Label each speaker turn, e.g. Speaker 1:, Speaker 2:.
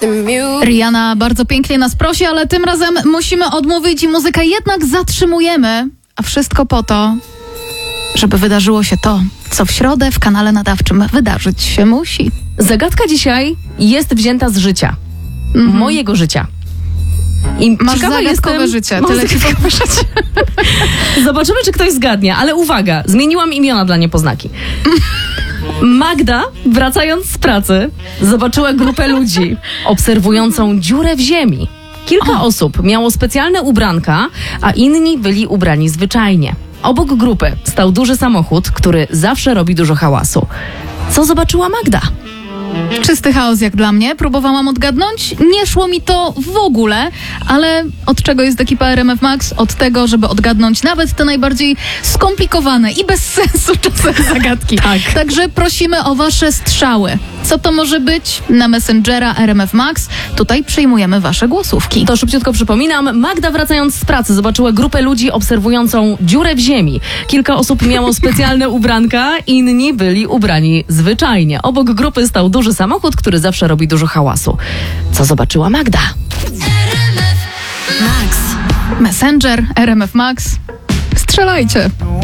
Speaker 1: Rihanna bardzo pięknie nas prosi, ale tym razem musimy odmówić i muzykę jednak zatrzymujemy. A wszystko po to, żeby wydarzyło się to, co w środę w kanale nadawczym wydarzyć się musi.
Speaker 2: Zagadka dzisiaj jest wzięta z życia. Mojego życia. I
Speaker 1: Masz zagadkowe życie. Tyle ci powiem.
Speaker 2: Zobaczymy, czy ktoś zgadnie, ale uwaga, zmieniłam imiona dla niepoznaki. Magda, wracając z pracy, zobaczyła grupę ludzi obserwującą dziurę w ziemi. Kilka osób miało specjalne ubranka, a inni byli ubrani zwyczajnie. Obok grupy stał duży samochód, który zawsze robi dużo hałasu. Co zobaczyła Magda?
Speaker 1: Czysty chaos jak dla mnie. Próbowałam odgadnąć. Nie szło mi to w ogóle, ale od czego jest ekipa RMF Max? Od tego, żeby odgadnąć nawet te najbardziej skomplikowane i bez sensu czasem zagadki.
Speaker 2: Tak.
Speaker 1: Także prosimy o wasze strzały. Co to może być? Na Messengera RMF Max. Tutaj przyjmujemy wasze głosówki.
Speaker 2: To szybciutko przypominam, Magda wracając z pracy zobaczyła grupę ludzi obserwującą dziurę w ziemi. Kilka osób miało specjalne ubranka, inni byli ubrani zwyczajnie. Obok grupy stał duży samochód, który zawsze robi dużo hałasu. Co zobaczyła Magda?
Speaker 1: Messenger RMF Max. Strzelajcie.